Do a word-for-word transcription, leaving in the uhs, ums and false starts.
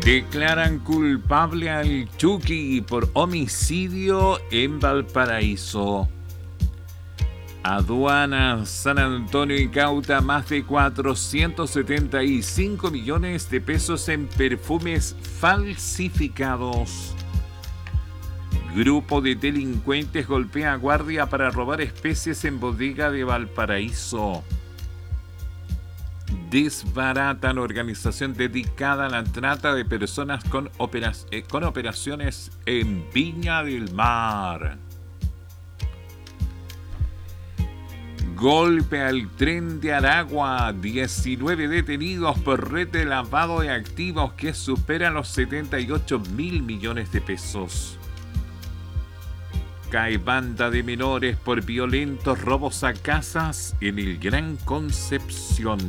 Declaran culpable al Chucky por homicidio en Valparaíso. Aduanas San Antonio incauta más de cuatrocientos setenta y cinco millones de pesos en perfumes falsificados. Grupo de delincuentes golpea guardia para robar especies en bodega de Valparaíso. Desbaratan organización dedicada a la trata de personas con, opera- eh, con operaciones en Viña del Mar. Golpe al tren de Aragua. diecinueve detenidos por red de lavado de activos que supera los setenta y ocho mil millones de pesos. Cae banda de menores por violentos robos a casas en el Gran Concepción.